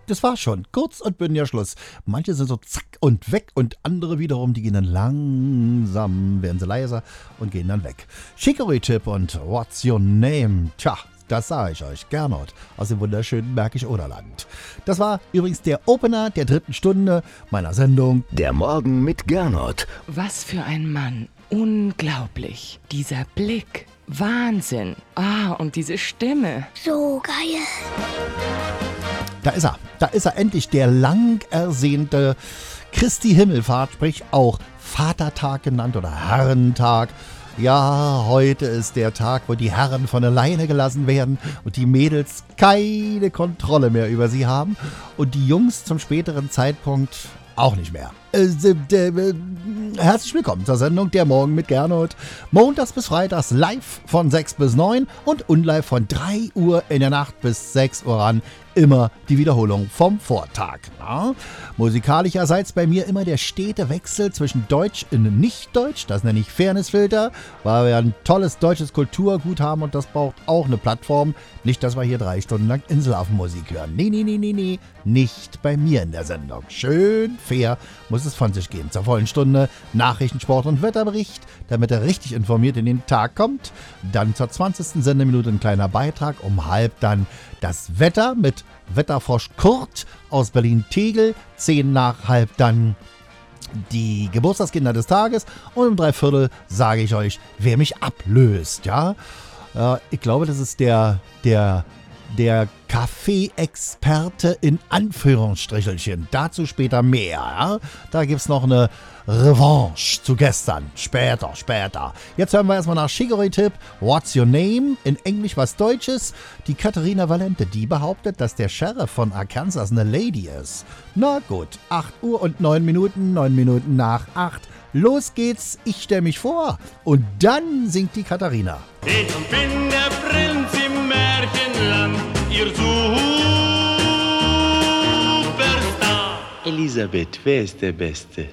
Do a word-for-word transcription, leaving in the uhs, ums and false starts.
das war schon. Kurz und bündiger Schluss. Manche sind so zack und weg und andere wiederum, die gehen dann langsam, werden sie leiser und gehen dann weg. Chicory-Tipp und What's Your Name? Tja, das sage ich euch. Gernot aus dem wunderschönen Märkisch-Oderland. Das war übrigens der Opener der dritten Stunde meiner Sendung Der Morgen mit Gernot. Was für ein Mann. Unglaublich. Dieser Blick. Wahnsinn. Ah, und diese Stimme. So geil. Da ist er. Da ist er endlich, der lang ersehnte Christi Himmelfahrt, sprich auch Vatertag genannt oder Herrentag. Ja, heute ist der Tag, wo die Herren von alleine gelassen werden und die Mädels keine Kontrolle mehr über sie haben und die Jungs zum späteren Zeitpunkt auch nicht mehr. Äh, äh, äh, herzlich willkommen zur Sendung Der Morgen mit Gernot. Montags bis Freitags live von sechs bis neun und unlive von drei Uhr in der Nacht bis sechs Uhr ran. Immer die Wiederholung vom Vortag. Na? Musikalischerseits bei mir immer der stete Wechsel zwischen Deutsch und Nicht-Deutsch. Das nenne ich Fairnessfilter, weil wir ein tolles deutsches Kulturgut haben und das braucht auch eine Plattform. Nicht, dass wir hier drei Stunden lang Inselaffenmusik hören. Nee, nee, nee, nee, nee. Nicht bei mir in der Sendung. Schön fair muss es von sich gehen. Zur vollen Stunde Nachrichten, Sport und Wetterbericht, damit er richtig informiert in den Tag kommt. Dann zur zwanzigsten Sendeminute ein kleiner Beitrag. Um halb dann das Wetter mit Wetterfrosch Kurt aus Berlin-Tegel. Zehn nach halb dann die Geburtstagskinder des Tages. Und um drei Viertel sage ich euch, wer mich ablöst. Ja, äh, ich glaube, das ist der, der, der Kaffee-Experte in Anführungsstrichelchen. Dazu später mehr. Ja? Da gibt es noch eine Revanche zu gestern. Später, später. Jetzt hören wir erstmal nach Chicory-Tipp. What's Your Name? In Englisch was Deutsches. Die Katharina Valente, die behauptet, dass der Sheriff von Arkansas eine Lady ist. Na gut, acht Uhr und neun Minuten, neun Minuten nach acht. Los geht's, ich stelle mich vor. Und dann singt die Katharina. Ich bin der Prinz im Märchenland, ihr Superstar. Elisabeth, wer ist der Beste?